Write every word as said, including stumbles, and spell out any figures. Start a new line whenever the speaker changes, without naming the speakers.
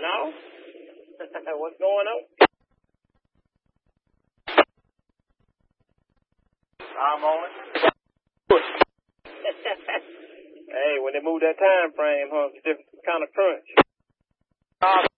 No? What's going on? I'm on it. Hey, when they move that time frame, huh, it's different kind of crunch.